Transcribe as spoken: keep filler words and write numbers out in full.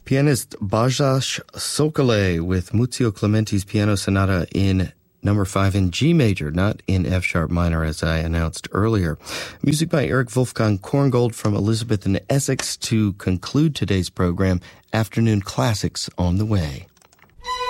Pianist Bajash Sokole with Muzio Clementi's Piano Sonata in number five in G major, not in F sharp minor, as I announced earlier. Music by Eric Wolfgang Korngold from Elizabeth and Essex to conclude today's program. Afternoon Classics on the way.